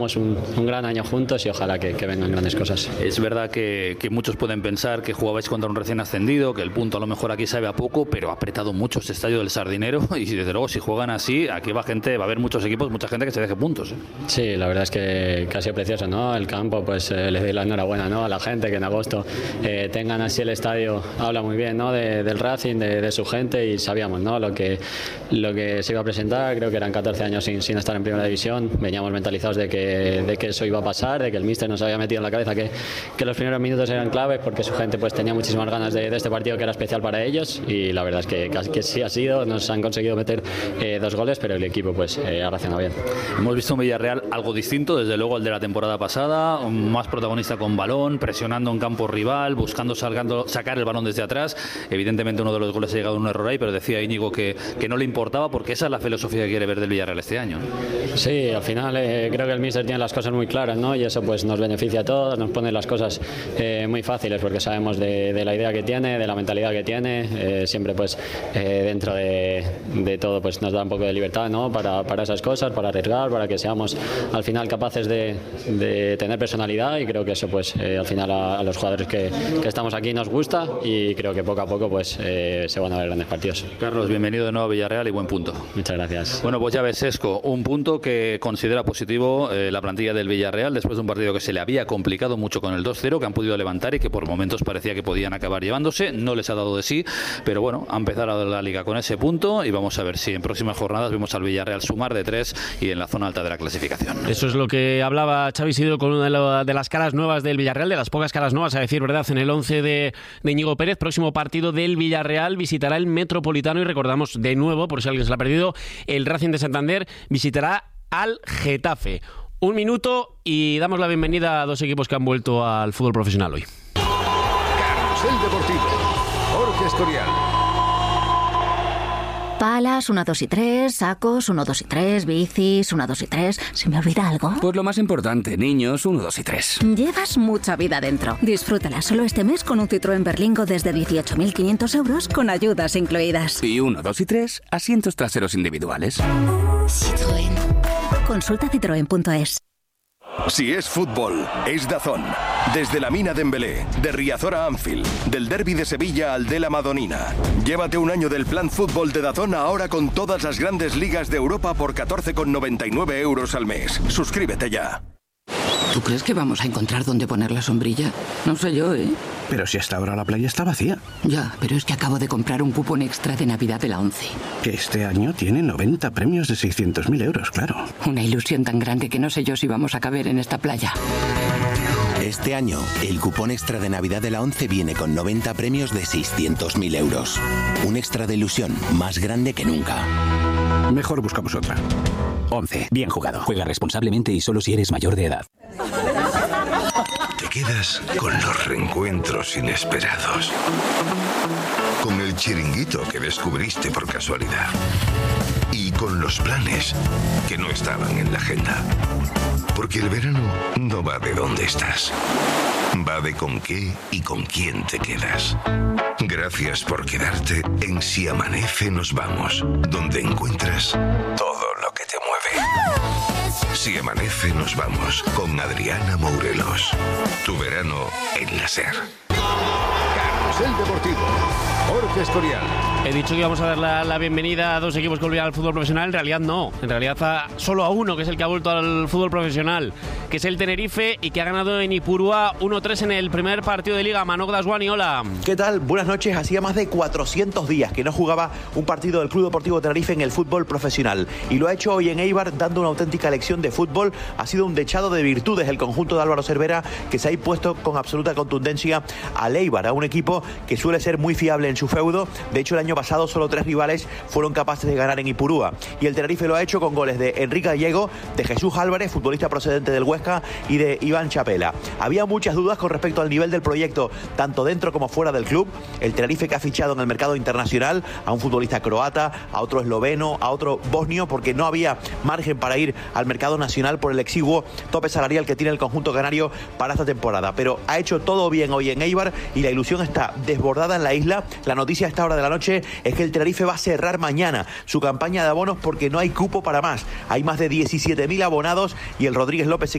Un gran año juntos y ojalá que vengan grandes cosas. Es verdad que muchos pueden pensar que jugabais contra un recién ascendido, que el punto a lo mejor aquí sabe a poco, pero ha apretado mucho este estadio del Sardinero y desde luego si juegan así, aquí va a haber muchos equipos, mucha gente que se deje puntos. Sí, la verdad es que ha sido precioso, ¿no? El campo, pues les doy la enhorabuena, ¿no? A la gente que en agosto tengan así el estadio, habla muy bien, ¿no? Del Racing, de su gente, y sabíamos, ¿no? Lo que se iba a presentar. Creo que eran 14 años sin estar en primera división, veníamos mentalizados de que eso iba a pasar, de que el míster nos había metido en la cabeza que los primeros minutos eran claves, porque su gente pues tenía muchísimas ganas de este partido que era especial para ellos, y la verdad es que sí ha sido. Nos han conseguido meter 2 goles, pero el equipo pues ha reaccionado bien. Hemos visto un Villarreal algo distinto desde luego al de la temporada pasada, más protagonista con balón, presionando en campo rival, buscando sacar el balón desde atrás. Evidentemente uno de los goles ha llegado en un error ahí, pero decía Íñigo que no le importaba, porque esa es la filosofía que quiere ver del Villarreal este año. Sí, al final creo que el míster tiene las cosas muy claras, ¿no? Y eso pues nos beneficia a todos, nos pone las cosas muy fáciles, porque sabemos de la idea que tiene, de la mentalidad que tiene. Siempre pues dentro de todo pues nos da un poco de libertad, ¿no? Para esas cosas, para arriesgar, para que seamos al final capaces de tener personalidad, y creo que eso pues al final a los jugadores que estamos aquí nos gusta, y creo que poco a poco pues se van a ver grandes partidos. Carlos, bienvenido de nuevo a Villarreal y buen punto. Muchas gracias. Bueno, pues ya ves, Sesco, un punto que considera positivo la plantilla del Villarreal después de un partido que se le había complicado mucho con el 2-0, que han podido levantar y que por momentos parecía que podían acabar llevándose. No les ha dado de sí, pero bueno, ha empezado la liga con ese punto, y vamos a ver si en próximas jornadas vemos al Villarreal sumar de 3 y en la zona alta de la clasificación. Eso es lo que hablaba Xavi Isidro con una de las caras nuevas del Villarreal, de las pocas caras nuevas, a decir verdad, en el 11 de Íñigo Pérez. Próximo partido del Villarreal visitará el Metropolitano, y recordamos de nuevo, por si alguien se lo ha perdido, el Racing de Santander visitará al Getafe. 1 minuto y damos la bienvenida a 2 equipos que han vuelto al fútbol profesional hoy. Carrusel Deportivo, Jorge Escorial. Palas, 1, 2 y 3, sacos, 1, 2 y 3, bicis, 1, 2 y 3. ¿Se me olvida algo? Pues lo más importante, niños, 1, 2 y 3. Llevas mucha vida dentro. Disfrútala solo este mes con un Citroën Berlingo desde 18.500 euros con ayudas incluidas. Y 1, 2 y 3, asientos traseros individuales. Citroën. Consulta citroen.es. Si es fútbol, es DAZN. Desde la Mina de Embelé, de Riazor a Anfield, del derbi de Sevilla al de la Madonina. Llévate un año del plan fútbol de DAZN ahora con todas las grandes ligas de Europa por 14,99 euros al mes. Suscríbete ya. ¿Tú crees que vamos a encontrar dónde poner la sombrilla? No sé yo, ¿eh? Pero si hasta ahora la playa está vacía. Ya, pero es que acabo de comprar un cupón extra de Navidad de la ONCE. Que este año tiene 90 premios de 600.000 euros, claro. Una ilusión tan grande que no sé yo si vamos a caber en esta playa. Este año, el cupón extra de Navidad de la ONCE viene con 90 premios de 600.000 euros. Un extra de ilusión más grande que nunca. Mejor buscamos otra. ONCE. Bien jugado. Juega responsablemente y solo si eres mayor de edad. Te quedas con los reencuentros inesperados. Con el chiringuito que descubriste por casualidad. Y con los planes que no estaban en la agenda. Porque el verano no va de dónde estás. Va de con qué y con quién te quedas. Gracias por quedarte en Si Amanece Nos Vamos, donde encuentras todo lo que te mueve. Si Amanece Nos Vamos, con Adriana Mourelos. Tu verano en la SER. Carrusel Deportivo, Jorge Escorial. He dicho que íbamos a dar la bienvenida a 2 equipos que volvían al fútbol profesional. En realidad no. En realidad solo a uno, que es el que ha vuelto al fútbol profesional, que es el Tenerife, y que ha ganado en Ipurúa 1-3 en el primer partido de Liga. Manok Daswani, hola. ¿Qué tal? Buenas noches. Hacía más de 400 días que no jugaba un partido del Club Deportivo Tenerife en el fútbol profesional. Y lo ha hecho hoy en Eibar, dando una auténtica lección de fútbol. Ha sido un dechado de virtudes el conjunto de Álvaro Cervera, que se ha impuesto con absoluta contundencia al Eibar, a un equipo que suele ser muy fiable en su feudo. De hecho, el año pasado solo 3 rivales fueron capaces de ganar en Ipurúa. Y el Tenerife lo ha hecho con goles de Enrique Gallego, de Jesús Álvarez, futbolista procedente del Huesca, y de Iván Chapela. Había muchas dudas con respecto al nivel del proyecto, tanto dentro como fuera del club. El Tenerife, que ha fichado en el mercado internacional a un futbolista croata, a otro esloveno, a otro bosnio, porque no había margen para ir al mercado nacional por el exiguo tope salarial que tiene el conjunto canario para esta temporada. Pero ha hecho todo bien hoy en Eibar, y la ilusión está desbordada en la isla, La noticia a esta hora de la noche es que el Tenerife va a cerrar mañana su campaña de abonos porque no hay cupo para más. Hay más de 17.000 abonados y el Rodríguez López